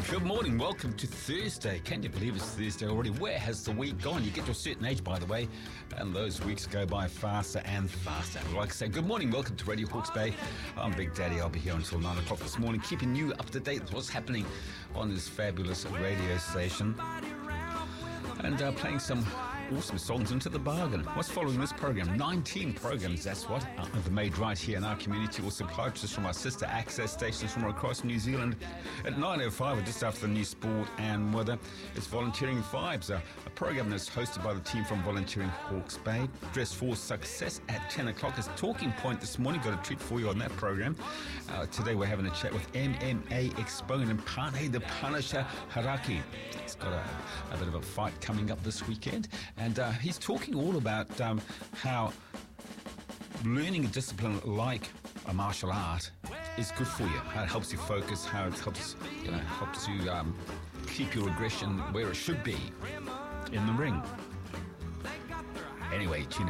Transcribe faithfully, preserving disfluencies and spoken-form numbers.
Good morning, welcome to Thursday. Can you believe it's Thursday already? Where has the week gone? You get to a certain age, by the way, and those weeks go by faster and faster. Like I say, good morning, welcome to Radio Hawke's Bay. I'm Big Daddy. I'll be here until nine o'clock this morning, keeping you up to date with what's happening on this fabulous radio station. And uh, playing some awesome songs into the bargain. What's following this program? nineteen programs, that's what, uh, made right here in our community. Also pledges from our sister access stations from across New Zealand. At nine oh five, just after the news, sport and weather, it's Volunteering Vibes, a, a program that's hosted by the team from Volunteering Hawke's Bay. Dress for Success at ten o'clock is Talking Point this morning. Got a treat for you on that program. Uh, today we're having a chat with M M A exponent Pane the Punisher Haraki. He's got a, a bit of a fight coming up this weekend. And uh, he's talking all about um, how learning a discipline like a martial art is good for you. How it helps you focus, how it helps, you know, helps you um, keep your aggression where it should be, in the ring. Anyway, tune